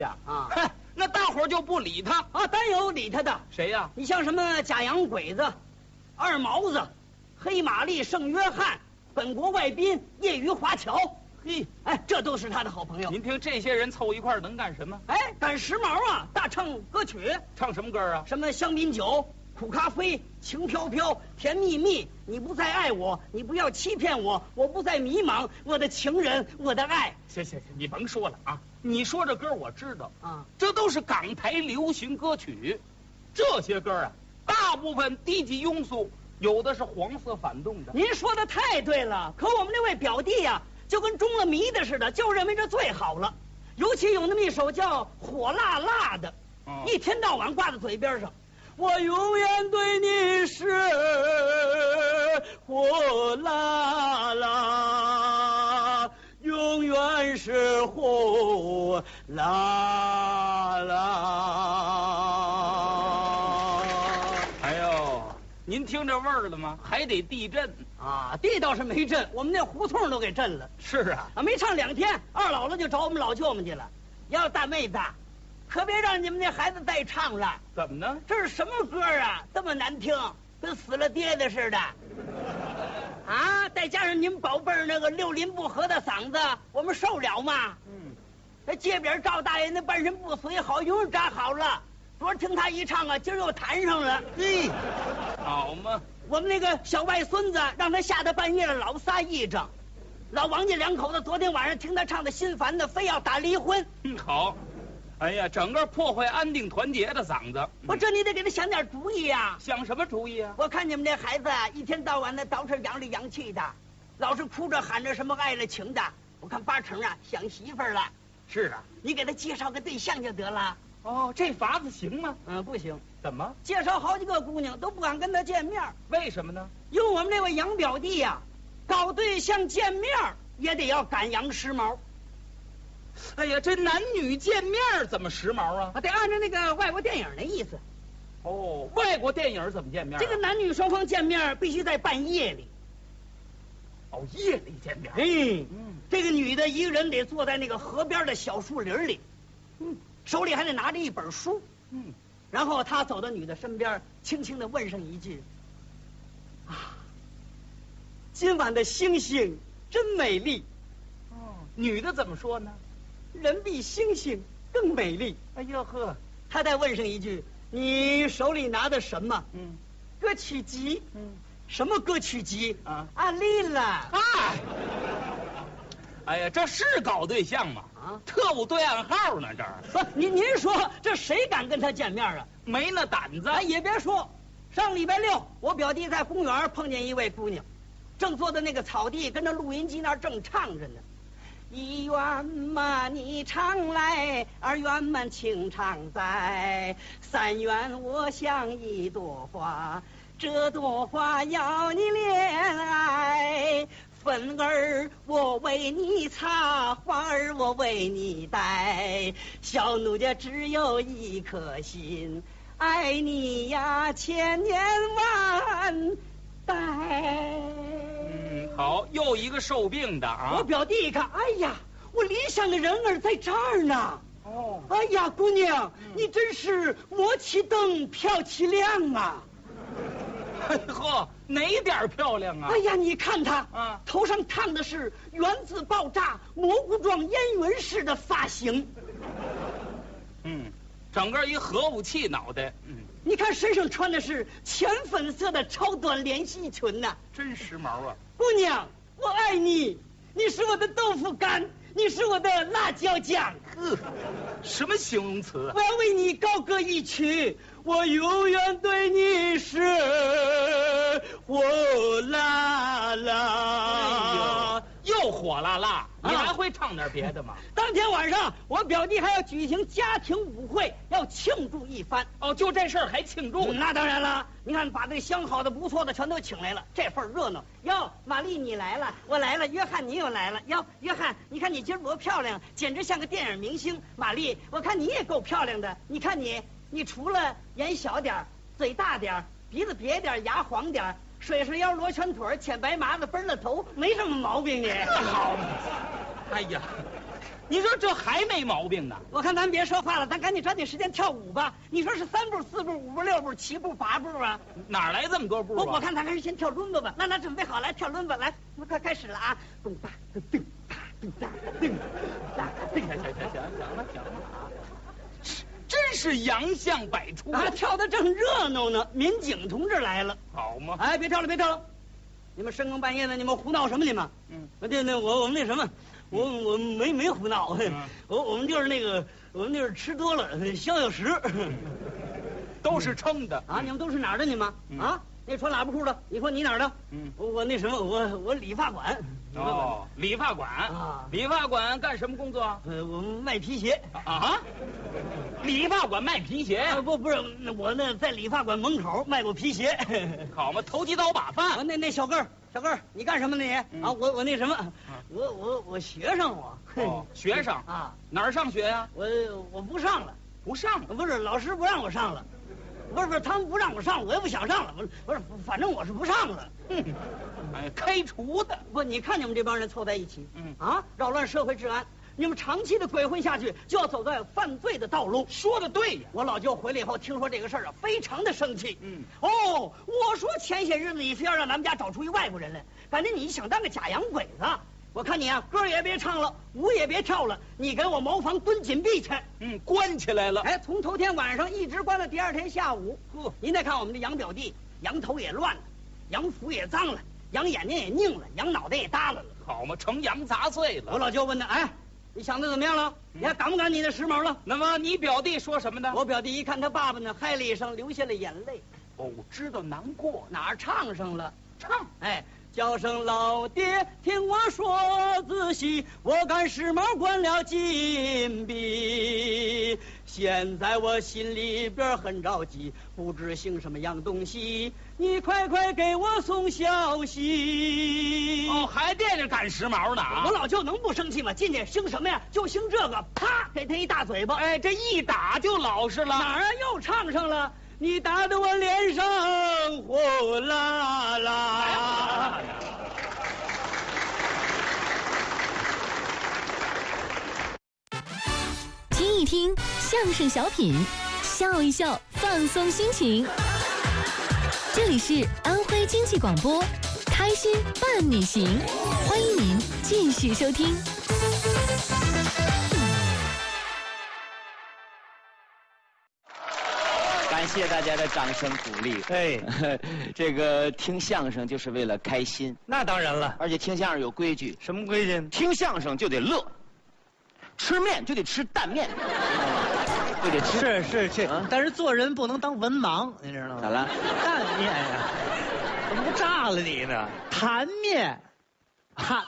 呀啊， 那大伙儿就不理他啊，单有理他的。 谁呀？ 你像什么假洋鬼子、二毛子、黑玛丽、圣约翰、本国外宾、业余华侨，嘿，哎，这都是他的好朋友。 您听这些人凑一块儿能干什么？ 哎，赶时髦啊，大唱歌曲， 唱什么歌啊？ 什么香槟酒、苦咖啡、情飘飘、甜蜜蜜，你不再爱我，你不要欺骗我，我不再迷茫，我的情人，我的爱。 行，你甭说了啊！你说这歌我知道啊， 这都是港台流行歌曲，这些歌啊，大部分低级庸俗，有的是黄色反动的。 您说的太对了，可我们那位表弟呀，就跟中了迷的似的，就认为这最好了。尤其有那么一首叫《火辣辣的》，一天到晚挂在嘴边上。我永远对你是火辣辣，永远是火辣辣。 哎呦，您听这味儿了吗？还得地震啊！地倒是没震，我们那胡同都给震了。 是啊， 没唱2天，二姥姥就找我们老舅们去了。要大妹子，可别让你们那孩子再唱了。 怎么呢？ 这是什么歌啊？这么难听，跟死了爹的似的。啊！再加上你们宝贝儿那个六邻不和的嗓子，我们受了吗？那街边赵大爷那半身不遂，好容易扎好了。昨儿听他一唱啊，今儿又弹上了。嘿， 好嘛！ 我们那个小外孙子让他吓得半夜了，老撒癔症。老王家2口子昨天晚上听他唱的心烦的，非要打离婚。 好。哎呀，整个破坏安定团结的嗓子。 我这你得给他想点主意呀。 想什么主意啊？ 我看你们这孩子一天到晚的捯饬洋里洋气的，老是哭着喊着什么爱了情的，我看8成啊想媳妇儿了。 是啊， 你给他介绍个对象就得了。 哦，这法子行吗？ 不行。 怎么？ 介绍好几个姑娘都不敢跟他见面。 为什么呢？ 因为我们那位杨表弟呀，搞对象见面也得要赶洋时髦。 哎呀，这男女见面怎么时髦啊？ 得按照那个外国电影的意思。 哦，外国电影怎么见面？ 这个男女双方见面必须在半夜里。 哦，夜里见面。 这个女的一个人得坐在那个河边的小树林里，手里还得拿着一本书。然后他走到女的身边，轻轻地问上一句：“啊，今晚的星星真美丽。” 女的怎么说呢？ 人比星星更美丽。 哎呦呵， 他再问上一句：“你手里拿的什么？”歌曲集。什么歌曲集啊？阿丽了。 哎呀，这是搞对象吗？特务对暗号呢？这儿不，您说这谁敢跟他见面啊？ 没那胆子。 也别说，上礼拜6，我表弟在公园碰见一位姑娘，正坐在那个草地，跟着录音机那儿正唱着呢。一愿嘛你常来，2愿嘛情常在，3愿我像一朵花，这朵花要你怜爱，粉儿我为你擦，花儿我为你戴，小奴家只有一颗心，爱你呀千年万代。 好，又一个受病的啊！ 我表弟一看，哎呀，我理想的人儿在这儿呢。哎呀，姑娘，你真是磨起灯漂起亮啊！ 呵，哪点漂亮啊？ 哎呀，你看他头上烫的是原子爆炸蘑菇状烟云式的发型。 整个一核武器脑袋。 你看身上穿的是浅粉色的超短连衣裙呢， 真时髦啊！ 姑娘，我爱你，你是我的豆腐干，你是我的辣椒酱。 什么形容词？ 我要为你高歌一曲，我永远对你是火辣辣。 又火辣辣，你还会唱点别的吗？ 当天晚上，我表弟还要举行家庭舞会，要庆祝一番。 就这事儿还庆祝？ 那当然了，你看把这个相好的不错的全都请来了，这份热闹。哟，玛丽你来了，我来了，约翰你又来了。哟，约翰，你看你今儿多漂亮，简直像个电影明星。玛丽，我看你也够漂亮的，你看你除了眼小点儿，嘴大点儿，鼻子瘪点儿，牙黄点儿。水上腰，罗圈腿，浅白麻子，奔了头，没什么毛病你。 好，哎呀， 你说这还没毛病呢？ 我看咱别说话了，咱赶紧抓紧时间跳舞吧。你说是3步、4步、5步、6步、7步、8步啊？ 哪来这么多步啊？ 我看咱还是先跳伦巴吧。那准备好来跳伦巴，来，我们快开始了啊！咚哒咚哒咚哒咚哒咚。 行了啊！真是洋相百出啊，跳得正热闹呢。民警同志来了， 好吗？ 哎，别跳了！你们深更半夜的，你们胡闹什么？你们？我们那什么，我没胡闹，我们就是我们就是吃多了消食。 都是撑的啊！你们都是哪儿的？你们啊？那穿喇叭裤的，你说你哪儿的？我那什么，我理发馆。 哦，理发馆啊！理发馆干什么工作？ 我们卖皮鞋。 啊？理发馆卖皮鞋？ 不是，我那在理发馆门口卖过皮鞋。 好嘛，投机倒把饭。 那小个儿，你干什么呢你？啊，我那什么，我学生我。 哦，学生啊？哪儿上学呀？ 我不上了。 不上了？ 不是，老师不让我上了。不是，他们不让我上，我也不想上了。不是，反正我是不上了。 哎，开除的。 不，你看你们这帮人凑在一起，扰乱社会治安。你们长期的鬼混下去，就要走在犯罪的道路。 说的对呀！ 我老舅回来以后，听说这个事儿啊，非常的生气。我说前些日子你非要让咱们家找出一外国人来，反正你想当个假洋鬼子。我看你啊，歌也别唱了，舞也别跳了，你给我茅房蹲紧闭去。 关起来了。 哎，从头天晚上一直关到第2天下午。您再看我们这杨表弟，羊头也乱了，洋服也脏了，羊眼睛也拧了，羊脑袋也耷拉了。 好嘛，成羊杂碎了。 我老舅问他，哎，你想的怎么样了？你还赶不赶你的时髦了？ 那么你表弟说什么呢？ 我表弟一看他爸爸呢，嗨了一声，流下了眼泪。 知道难过， 哪儿唱上了？ 唱， 哎。叫声老爹，听我说仔细，我赶时髦关了禁闭。现在我心里边很着急，不知姓什么样东西，你快给我送消息。 还惦着赶时髦呢啊！ 我老舅能不生气吗？进去姓什么呀？就姓这个，啪，给他一大嘴巴。 哎，这一打就老实了。 哪儿啊？又唱上了。你打得我脸上火辣辣。 听一听相声小品，笑一笑，放松心情。这里是安徽经济广播，开心伴你行，欢迎您继续收听。 感谢大家的掌声鼓励。 哎， 这个听相声就是为了开心， 那当然了。 而且听相声有规矩。 什么规矩？ 听相声就得乐，吃面就得吃淡面，就得吃。 是，但是做人不能当文盲，你知道吗？ 咋了？ 淡面呀，怎么不炸了你呢？坛面，哈。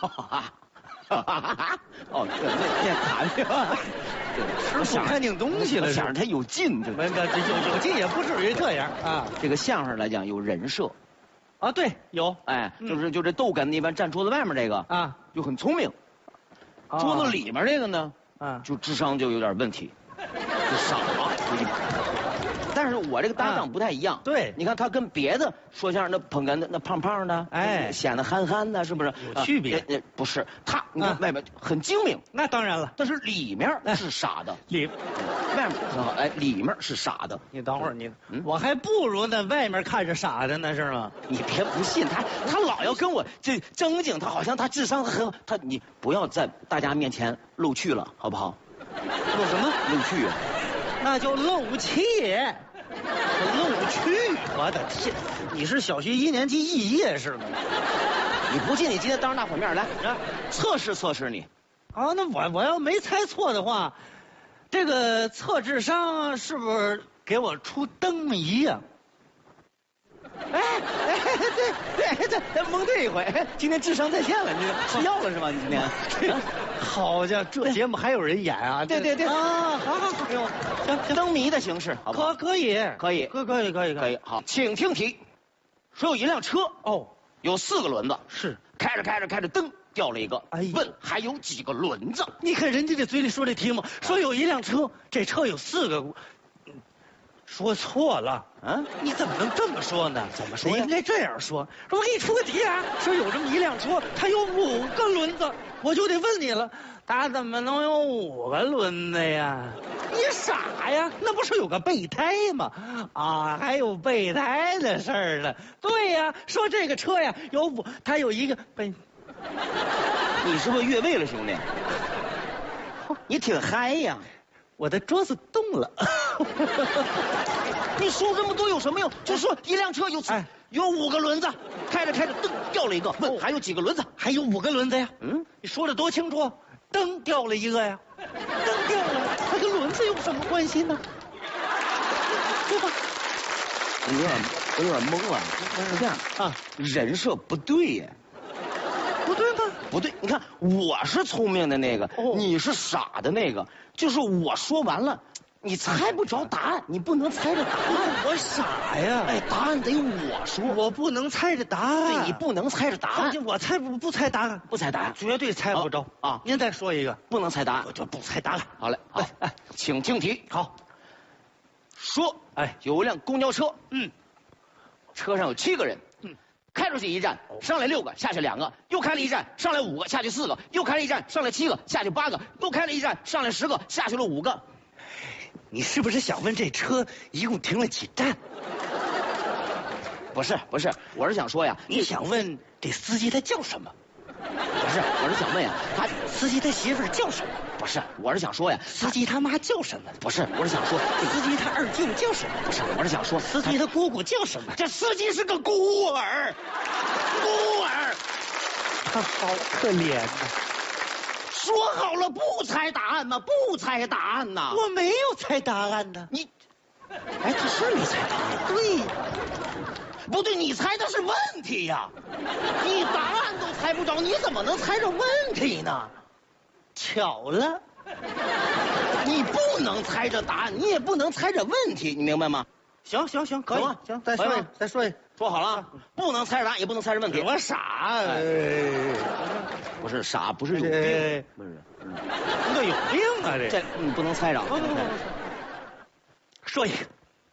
哦，这面谈去吧。 吃不看定东西了， 想着他有劲，这有劲也不至于这样啊。 这个相声来讲有人设， 啊，对，有， 哎，就这逗哏的一般站桌子外面这个啊， 就很聪明，桌子里面这个呢，就智商就有点问题，就傻了。但是我这个搭档不太一样， 对， 你看他跟别的说相声的捧哏的那胖胖的， 哎， 显得憨憨的，是不是有区别？ 不是，他你看外面很精明， 那当然了， 但是里面是傻的，外面很好，哎，里面是傻的。 你等会儿，我还不如那外面看着傻的呢，是吗？ 你别不信他老要跟我这正经，他好像他智商很好，你不要在大家面前露趣了，好不好？ 露什么？ 露趣。 那叫漏气，漏趣！我的天，你是小学1年级肄业是吗？ 你不信，你今天当着大伙面来，测试你。 啊，那我要没猜错的话，这个测智商是不是给我出灯谜呀？ 对，蒙对一回。今天智商在线了，你吃药了是吧？你今天？ 好家伙，这节目还有人演啊？ 对啊，好， 行，灯谜的形式，好不好？ 可以。 好，请听题。说有一辆车，有4个轮子， 是开着，灯掉了一个。问还有几个轮子？ 你看人家这嘴里说这题目，说有一辆车，这车有4个。 说错了。 啊？ 你怎么能这么说呢？ 怎么说呀你应该这样说：说我给你出个题啊，说有这么一辆车，它有5个轮子，我就得问你了，它怎么能有5个轮子呀？你傻呀？那不是有个备胎吗？啊，还有备胎的事儿呢。对呀，说这个车呀它有一个备。 你是不是越位了，兄弟？你挺嗨呀！ 我的桌子动了。 你说这么多有什么用？就说一辆车有5个轮子，开着开着灯掉了一个，问还有几个轮子？ 还有5个轮子呀。 嗯， 你说的多清楚，灯掉了一个呀，灯掉了，它跟轮子有什么关系呢？对吧？ 我有点懵了。是这样啊，人设不对耶。 不对吗？ 不对，你看我是聪明的那个，你是傻的那个。就是我说完了，你猜不着答案，你不能猜着答案。 我傻呀！ 哎，答案得我说， 我不能猜着答案。 对，你不能猜着答案。 我猜不猜答案？ 不猜答案， 绝对猜不着啊！您再说一个， 不能猜答案， 我就不猜答案。 好嘞，好，请听题。 好， 说，有一辆公交车，车上有7个人，开出去一站，上来6个，下去2个，又开了一站，上来5个，下去4个，又开了一站，上来7个，下去8个，又开了一站，上来10个，下去了5个。 你是不是想问这车一共停了几站？ 不是，我是想说呀， 你想问这司机他叫什么？ 不是，我是想问呀，他司机他媳妇儿叫什么？ 不是，我是想说呀， 司机他妈叫什么？ 不是，我是想说， 司机他二舅叫什么？ 不是，我是想说， 司机他姑姑叫什么？ 这司机是个孤儿，孤儿， 他好可怜呐！ 说好了不猜答案吗？不猜答案呐！ 我没有猜答案呢。 你，哎，他是没猜答案。 对， 不对，你猜的是问题呀！你答案都猜不着，你怎么能猜着问题呢？ 巧了， 你不能猜着答案，你也不能猜着问题，你明白吗？ 行，可以，行，再说一个， 说好了，不能猜着答案，也不能猜着问题。 我傻， 不是傻，不是有病，不是， 这有病啊！ 这你不能猜着。 不，说一个，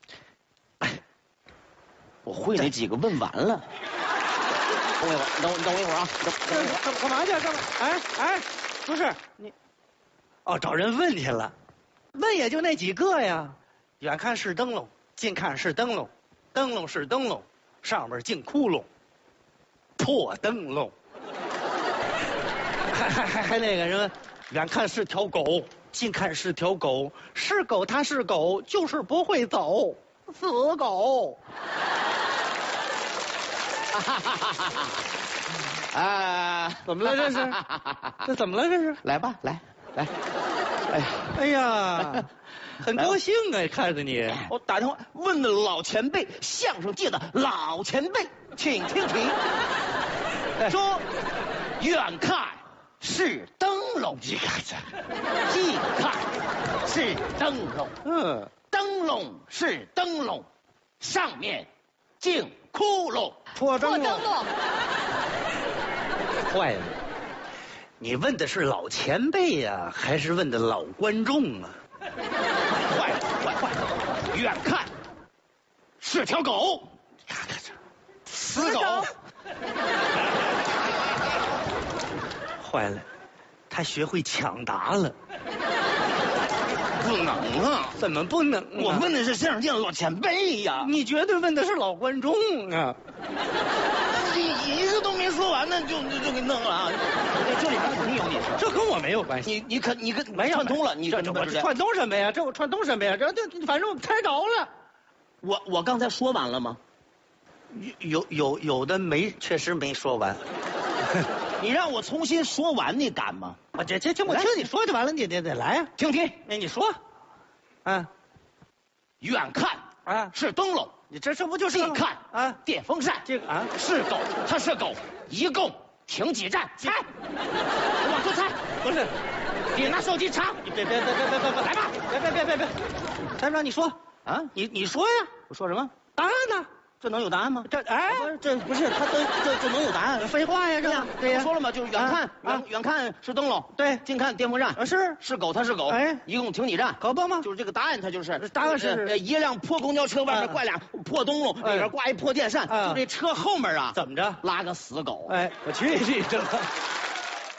我会那几个问完了。等我一会儿，等我一会儿啊！ 干嘛去？干嘛？哎，不是你，找人问去了，问也就那几个呀。远看是灯笼，近看是灯笼，灯笼是灯笼，上面进窟窿，破灯笼。还那个什么，远看是条狗，近看是条狗，是狗它是狗，就是不会走，死狗。怎么了这是？这怎么了这是？ 来吧，来。 哎呀，很高兴啊，看着你。 我打电话问的老前辈，相声界的老前辈，请听题。说，远看是灯笼，近看是灯笼。灯笼是灯笼，上面进窟窿， 破灯笼。坏了，你问的是老前辈呀，还是问的老观众啊？ 坏了！远看是条狗， 看看这， 死狗。 坏了，他学会抢答了。 不能啊！ 怎么不能啊？ 我问的是相声界的老前辈呀！ 你绝对问的是老观众啊！ 你一个都没说完呢，就给弄了啊！这里边肯定有你事， 这跟我没有关系。 你跟没串通了，你这串通什么呀？这我串通什么呀？这反正我猜着了。 我刚才说完了吗？ 有的没，确实没说完。 你让我重新说完，你敢吗？ 我听你说就完了，你得来呀！ 听题， 那你说， 远看是灯笼， 你这不就是近看电风扇？ 这个是狗，它是狗，一共停几站？猜，往出猜， 不是， 你拿手机查， 你别，来吧，别，猜不着你说啊，你说呀， 我说什么？ 答案呢？ 这能有答案吗？ 这不是他这能有答案？废话呀，这个对呀。 我说了嘛，就是远看远看是灯笼， 对， 近看电风扇，是狗它是狗，一共停几站？ 可不吗？ 就是这个答案，它就是答案是一辆破公交车外面挂俩破灯笼，里边挂一破电扇，就这车后面啊， 怎么着？ 拉个死狗。 我去你这个！